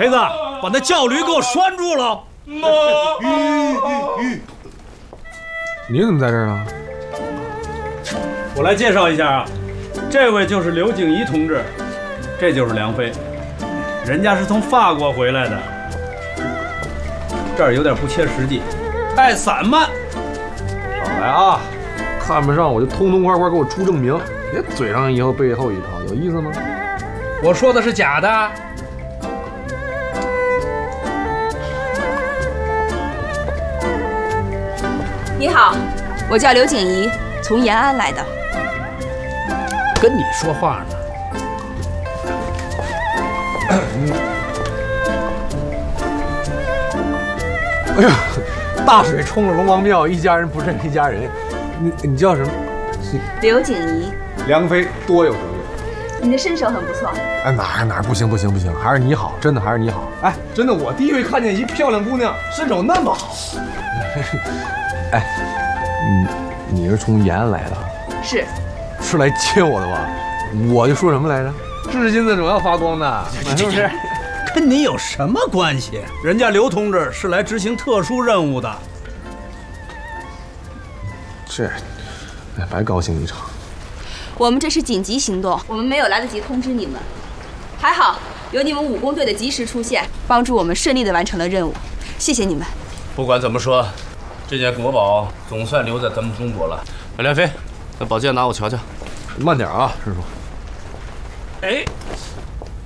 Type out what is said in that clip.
黑子，把那轿驴给我拴住了。 你怎么在这儿啊？ 我来介绍一下啊，这位就是刘景怡同志，这就是梁飞，人家是从法国回来的。这儿有点不切实际，太散漫。 少来啊！看不上我就痛痛快快给我出证明，别嘴上一套背后一套，有意思吗？ 我说的是假的。 你好，我叫刘景怡，从延安来的。 跟你说话呢。 哎呀，大水冲了龙王庙，一家人不认一家人。你叫什么？ 刘景怡。 梁飞多有得你的身手很不错。 哎，哪儿不行，还是你好，真的还是你好。哎，真的，我第一回看见一漂亮姑娘身手那么好。哎，你是从延安来的？是来接我的吧？我就说什么来着？至金子总要发光的，是不是？ 跟你有什么关系？人家刘同志是来执行特殊任务的。 是，哎，白高兴一场。 我们这是紧急行动，我们没有来得及通知你们。还好有你们武工队的及时出现，帮助我们顺利地完成了任务。谢谢你们。 不管怎么说，这件国宝总算留在咱们中国了。梁飞，那宝剑拿我瞧瞧。 慢点啊，师傅。 哎，